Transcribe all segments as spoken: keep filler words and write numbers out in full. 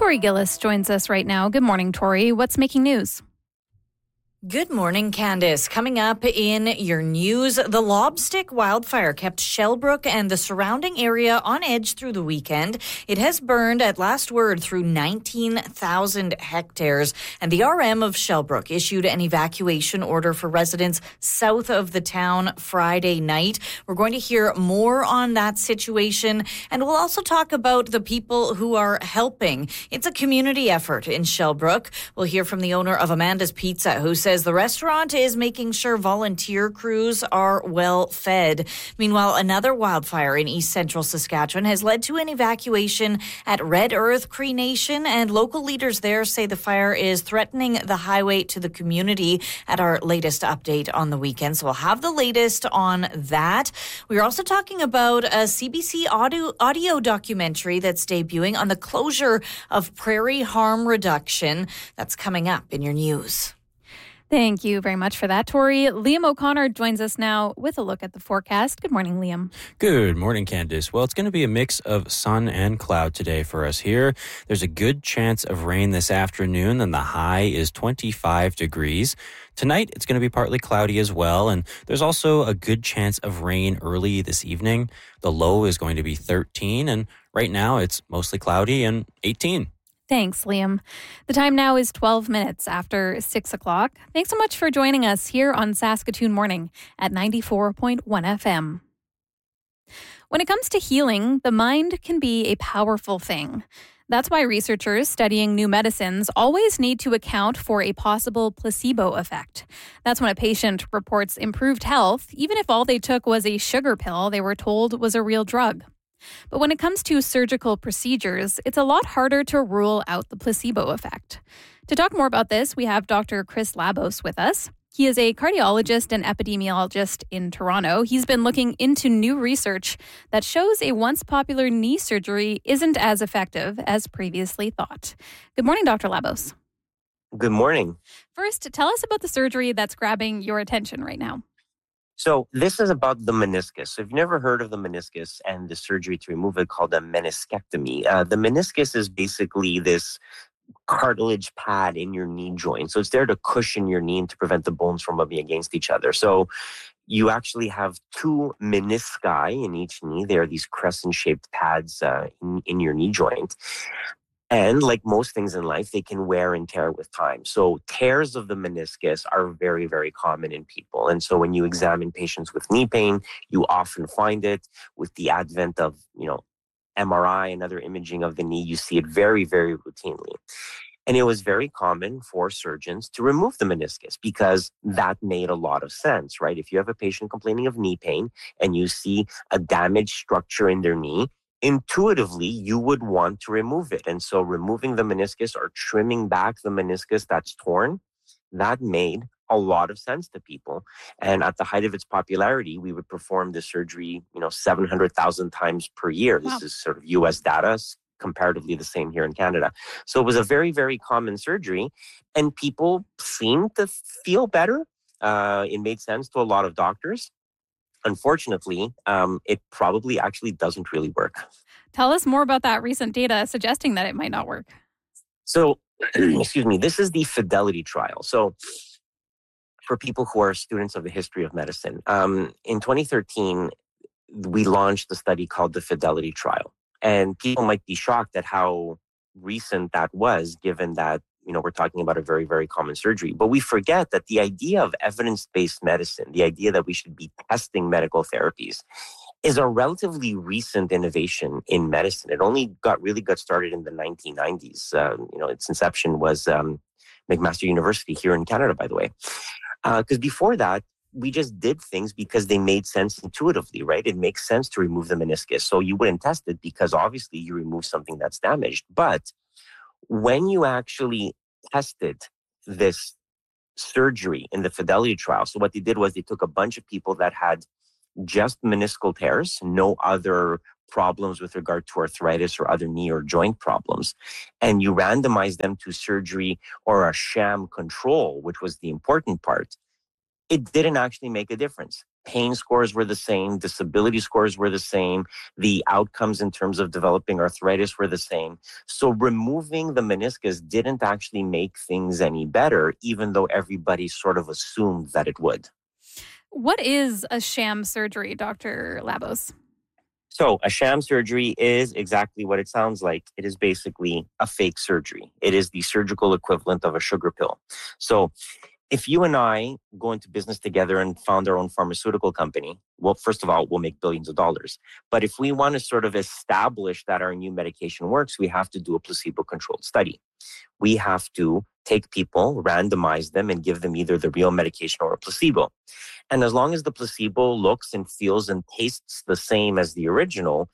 Tori Gillis joins us right now. Good morning, Tori. What's making news? Good morning, Candice. Coming up in your news, the Lobstick wildfire kept Shellbrook and the surrounding area on edge through the weekend. It has burned, at last word, through nineteen thousand hectares. And the R M of Shellbrook issued an evacuation order for residents south of the town Friday night. We're going to hear more on that situation, and we'll also talk about the people who are helping. It's a community effort in Shellbrook. We'll hear from the owner of Amanda's Pizza, who says the restaurant is making sure volunteer crews are well fed. Meanwhile, another wildfire in east central Saskatchewan has led to an evacuation at Red Earth Cree Nation, and local leaders there say the fire is threatening the highway to the community at our latest update on the weekend. So we'll have the latest on that. We're also talking about a C B C audio, audio documentary that's debuting on the closure of prairie harm reduction. That's coming up in your news. Thank you very much for that, Tori. Liam O'Connor joins us now with a look at the forecast. Good morning, Liam. Good morning, Candice. Well, it's going to be a mix of sun and cloud today for us here. There's a good chance of rain this afternoon, and the high is twenty-five degrees. Tonight, it's going to be partly cloudy as well, and there's also a good chance of rain early this evening. The low is going to be thirteen, and right now it's mostly cloudy and eighteen. Thanks, Liam. The time now is twelve minutes after six o'clock. Thanks so much for joining us here on Saskatoon Morning at ninety-four point one F M. When it comes to healing, the mind can be a powerful thing. That's why researchers studying new medicines always need to account for a possible placebo effect. That's when a patient reports improved health, even if all they took was a sugar pill they were told was a real drug. But when it comes to surgical procedures, it's a lot harder to rule out the placebo effect. To talk more about this, we have Doctor Chris Labos with us. He is a cardiologist and epidemiologist in Toronto. He's been looking into new research that shows a once popular knee surgery isn't as effective as previously thought. Good morning, Doctor Labos. Good morning. First, tell us about the surgery that's grabbing your attention right now. So this is about the meniscus. So if you've never heard of the meniscus and the surgery to remove it called a meniscectomy, uh, the meniscus is basically this cartilage pad in your knee joint. So it's there to cushion your knee and to prevent the bones from rubbing against each other. So you actually have two menisci in each knee. They are these crescent-shaped pads uh, in, in your knee joint. And like most things in life, they can wear and tear with time. So tears of the meniscus are very, very common in people. And so when you examine patients with knee pain, you often find it. With the advent of, you know, M R I and other imaging of the knee, you see it very, very routinely. And it was very common for surgeons to remove the meniscus because that made a lot of sense, right? If you have a patient complaining of knee pain and you see a damaged structure in their knee, intuitively, you would want to remove it. And so removing the meniscus or trimming back the meniscus that's torn, that made a lot of sense to people. And at the height of its popularity, we would perform this surgery, you know, seven hundred thousand times per year. Wow. This is sort of U S data, comparatively the same here in Canada. So it was a very, very common surgery, and people seemed to feel better. Uh, it made sense to a lot of doctors. Unfortunately, um, it probably actually doesn't really work. Tell us more about that recent data suggesting that it might not work. So, excuse me, this is the Fidelity trial. So, for people who are students of the history of medicine, um, in twenty thirteen, we launched a study called the Fidelity trial. And people might be shocked at how recent that was, given that, you know, we're talking about a very, very common surgery. But we forget that the idea of evidence-based medicine, the idea that we should be testing medical therapies, is a relatively recent innovation in medicine. It only got really got started in the nineteen nineties. Uh, you know, its inception was um, McMaster University here in Canada, by the way. Because uh, before that, we just did things because they made sense intuitively, right? It makes sense to remove the meniscus. So you wouldn't test it because obviously you remove something that's damaged. But when you actually tested this surgery in the Fidelity trial, so what they did was they took a bunch of people that had just meniscal tears, no other problems with regard to arthritis or other knee or joint problems, and you randomized them to surgery or a sham control, which was the important part. It didn't actually make a difference. pain scores were the same, disability scores were the same, the outcomes in terms of developing arthritis were the same. So removing the meniscus didn't actually make things any better, even though everybody sort of assumed that it would. What is a sham surgery, Doctor Labos? So a sham surgery is exactly what it sounds like. It is basically a fake surgery. It is the surgical equivalent of a sugar pill. So if you and I go into business together and found our own pharmaceutical company, well, first of all, we'll make billions of dollars. But if we want to sort of establish that our new medication works, we have to do a placebo-controlled study. We have to take people, randomize them, and give them either the real medication or a placebo. And as long as the placebo looks and feels and tastes the same as the original,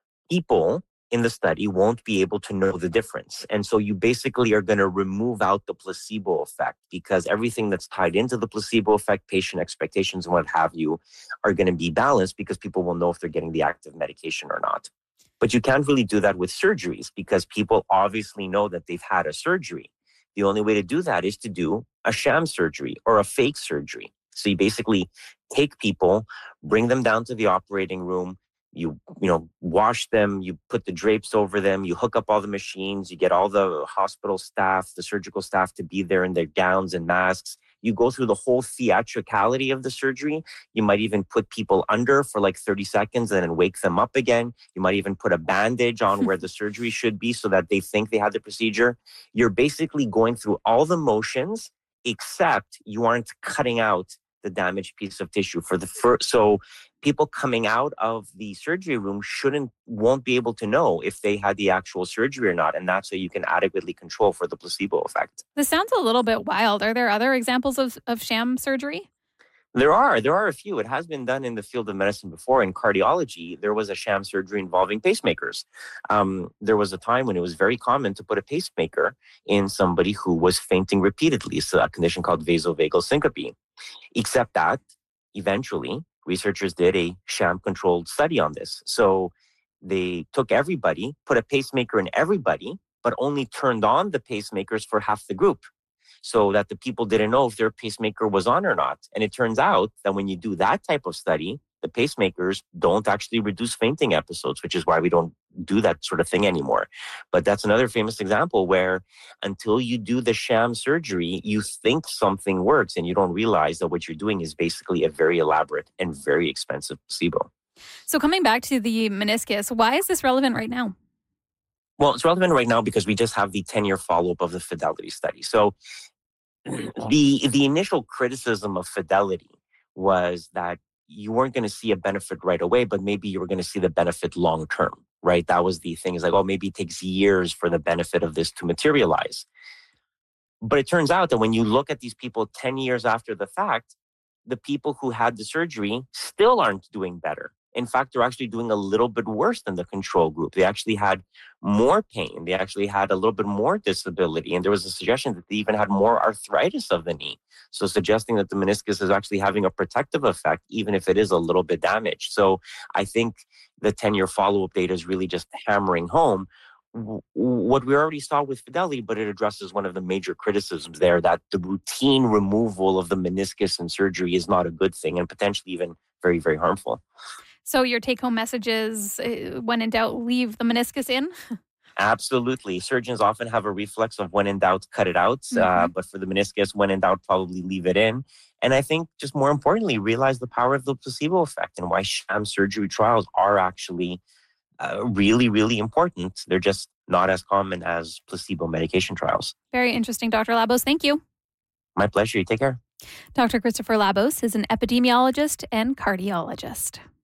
people in the study won't be able to know the difference. And so you basically are going to remove out the placebo effect, because everything that's tied into the placebo effect, patient expectations and what have you, are going to be balanced because people will know if they're getting the active medication or not. But you can't really do that with surgeries because people obviously know that they've had a surgery. The only way to do that is to do a sham surgery or a fake surgery. So you basically take people, bring them down to the operating room, you you know, wash them, you put the drapes over them, you hook up all the machines, you get all the hospital staff, the surgical staff to be there in their gowns and masks. You go through the whole theatricality of the surgery. You might even put people under for like thirty seconds and then wake them up again. You might even put a bandage on where the surgery should be so that they think they had the procedure. You're basically going through all the motions, except you aren't cutting out the damaged piece of tissue for the first. So people coming out of the surgery room shouldn't, won't be able to know if they had the actual surgery or not. And that's so you can adequately control for the placebo effect. This sounds a little bit wild. Are there other examples of, of sham surgery? There are. There are a few. It has been done in the field of medicine before. In cardiology, there was a sham surgery involving pacemakers. Um, there was a time when it was very common to put a pacemaker in somebody who was fainting repeatedly. It's a condition called vasovagal syncope. Except that eventually researchers did a sham-controlled study on this. So they took everybody, put a pacemaker in everybody, but only turned on the pacemakers for half the group, so that the people didn't know if their pacemaker was on or not. And it turns out that when you do that type of study, the pacemakers don't actually reduce fainting episodes, which is why we don't do that sort of thing anymore. But that's another famous example where until you do the sham surgery, you think something works and you don't realize that what you're doing is basically a very elaborate and very expensive placebo. So coming back to the meniscus, why is this relevant right now? Well, it's relevant right now because we just have the ten-year follow-up of the Fidelity study. So the the initial criticism of Fidelity was that you weren't going to see a benefit right away, but maybe you were going to see the benefit long term, right? That was the thing. It's like, oh, maybe it takes years for the benefit of this to materialize. But it turns out that when you look at these people ten years after the fact, the people who had the surgery still aren't doing better. In fact, they're actually doing a little bit worse than the control group. They actually had more pain. They actually had a little bit more disability. And there was a suggestion that they even had more arthritis of the knee. So suggesting that the meniscus is actually having a protective effect, even if it is a little bit damaged. So I think the ten-year follow-up data is really just hammering home what we already saw with Fidelity, but it addresses one of the major criticisms there, that the routine removal of the meniscus in surgery is not a good thing and potentially even very, very harmful. So your take-home message is, uh, when in doubt, leave the meniscus in? Absolutely. Surgeons often have a reflex of when in doubt, cut it out. Mm-hmm. Uh, but for the meniscus, when in doubt, probably leave it in. And I think just more importantly, realize the power of the placebo effect and why sham surgery trials are actually uh, really, really important. They're just not as common as placebo medication trials. Very interesting, Doctor Labos. Thank you. My pleasure. You take care. Doctor Christopher Labos is an epidemiologist and cardiologist.